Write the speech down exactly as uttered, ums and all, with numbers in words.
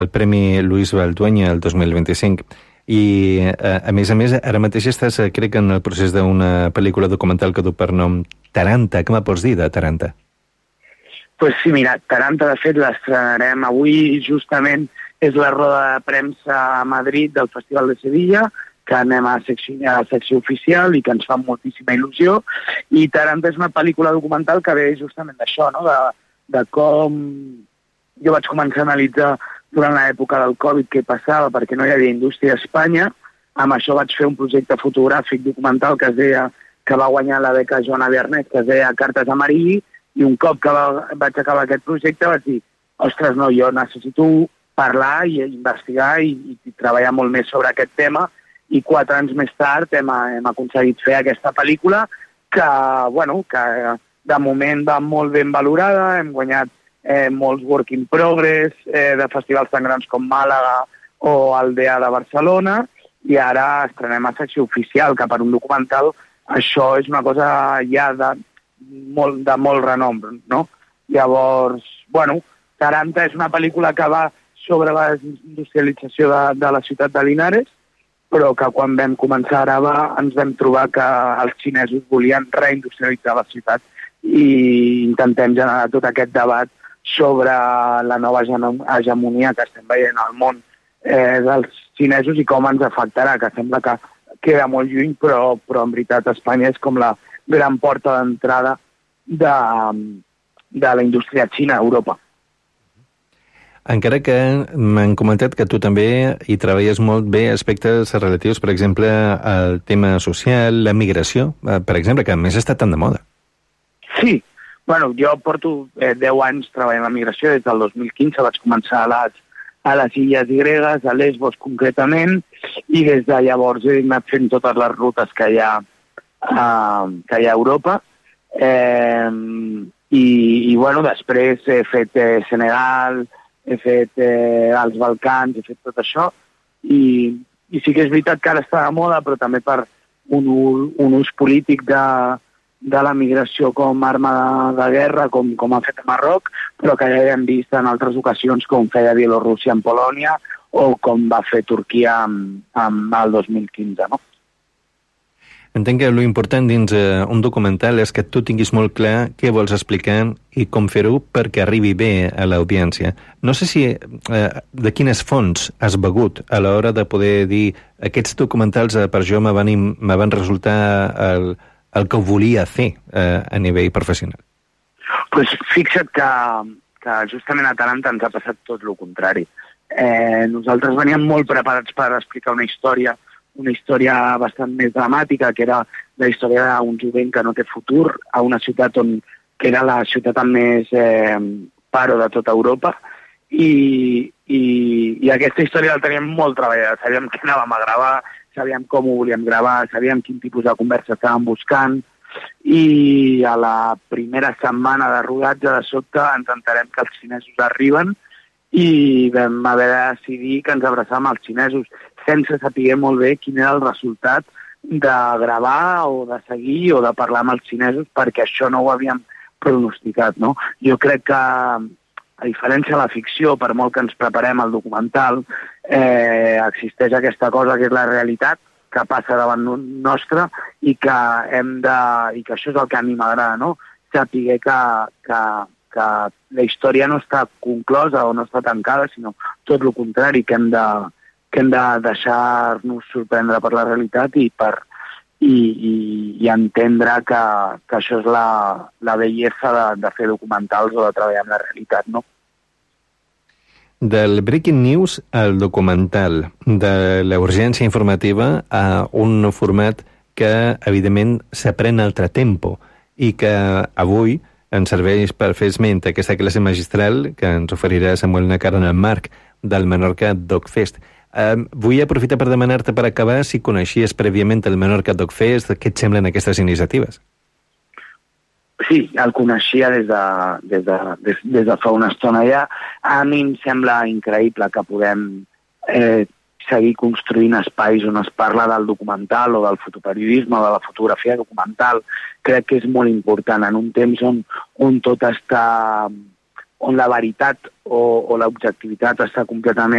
el Premi Luis Valduenya el dos mil vint-i-cinc. I, a, a més a més, ara mateix estàs, crec, en el procés d'una pel·lícula documental que du per nom Taranta. Què me pots dir de Taranta? Pues sí, mira, Taranta, de fet, l'estrenarem avui. Justament és la roda de premsa a Madrid del Festival de Sevilla, que anem a secció, a secció oficial i que ens fa moltíssima il·lusió. I Taranta és una pel·lícula documental que ve justament d'això, no? de, de com jo vaig començar a analitzar durant l'època del Covid què passava, perquè no hi havia indústria a Espanya. Amb això vaig fer un projecte fotogràfic documental que es deia, que va guanyar la beca Joana Bernet, que es deia Cartes Amarilli, i un cop que va, vaig acabar aquest projecte vaig dir, ostres, no, jo necessito parlar i investigar i, i treballar molt més sobre aquest tema, i quatre anys més tard hem, hem aconseguit fer aquesta pel·lícula que, bueno, que de moment va molt ben valorada, hem guanyat Eh, molts work in progress eh, de festivals tan grans com Màlaga o Aldea de Barcelona, i ara estrenem a secció oficial, que per un documental això és una cosa ja de molt, de molt renom, no? Llavors, bueno, Taranta és una pel·lícula que va sobre la desindustrialització de, de la ciutat de Linares, però que quan vam començar a gravar ens vam trobar que els xinesos volien reindustrialitzar la ciutat i intentem generar tot aquest debat sobre la nova hegemonia que estem veient al món eh, dels xinesos i com ens afectarà, que sembla que queda molt lluny, però, però en veritat Espanya és com la gran porta d'entrada de, de la indústria xina a Europa. Encara que m'han comentat que tu també hi treballes molt bé aspectes relatius, per exemple, al tema social, la migració, per exemple, que a més està tan de moda. Sí. Bueno, jo porto eh, deu anys treballant en migració, des del dos mil quinze vaig començar a les, a les Illes Gregues, a Lesbos concretament, i des de llavors he anat fent totes les rutes que hi ha, uh, que hi ha a Europa. Eh, i, I, bueno, després he fet eh, Senegal, he fet eh, els Balcans, he fet tot això, i, i sí que és veritat que ara està de moda, però també per un, un ús polític de de la migració com arma de, de guerra, com, com ha fet a Marroc, però que ja hem vist en altres ocasions com feia Bielorússia en Polònia o com va fer Turquia amb, amb el dos mil quinze, no? Entenc que l'important dins eh, un documental és que tu tinguis molt clar què vols explicar i com fer-ho perquè arribi bé a l'audiència. No sé si eh, de quines fonts has begut a l'hora de poder dir aquests documentals eh, per jo me van, me van resultar el, el que volia fer eh, a nivell professional. Pues fixa't que, que justament a Taranta ens ha passat tot el contrari. Eh, nosaltres veníem molt preparats per explicar una història, una història bastant més dramàtica, que era la història d'un jovent que no té futur, a una ciutat on, que era la ciutat amb més eh, paro de tota Europa, i, i, i aquesta història la teníem molt treballada. Sabíem què anàvem a gravar, sabíem com ho volíem gravar, sabíem quin tipus de conversa estàvem buscant, i a la primera setmana de rodatge de sobte ens enterem que els xinesos arriben i vam haver de decidir que ens abraçàvem als xinesos sense saber molt bé quin era el resultat de gravar o de seguir o de parlar amb els xinesos, perquè això no ho havíem pronosticat, no? Jo crec que, a diferència de la ficció, per molt que ens preparem al documental, eh, existeix aquesta cosa que és la realitat, que passa davant nostre i que hem de, i que això és el que a mi m'agrada, no? Saber que, que, que la història no està conclosa o no està tancada, sinó tot el contrari, que hem de, que hem de deixar-nos sorprendre per la realitat i per i, i, i entendre que, que això és la, la bellesa de, de fer documentals o de treballar amb la realitat, no? Del breaking news al documental, de la urgència informativa a un format que, evidentment, s'aprèn altre tempo i que avui ens serveix per fer esment aquesta classe magistral que ens oferirà Samuel Nacar en el marc del Menorca Docfest. Eh, vull aprofitar per demanar-te per acabar si coneixies prèviament el Menorca Docfest, què et semblen aquestes iniciatives? Sí, el coneixia des de, des de, des, des de fa una estona ja. A mi em sembla increïble que podem eh, seguir construint espais on es parla del documental o del fotoperiodisme o de la fotografia documental. Crec que és molt important en un temps on, on tot està on la veritat o, o l'objectivitat està completament